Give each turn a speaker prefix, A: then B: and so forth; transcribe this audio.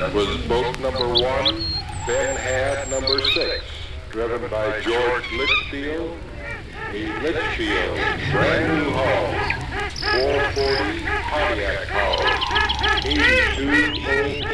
A: That was boat number 1, Ben Had number 6, driven by George Litchfield. A Litchfield, brand new hull, 440 Pontiac power, 82 full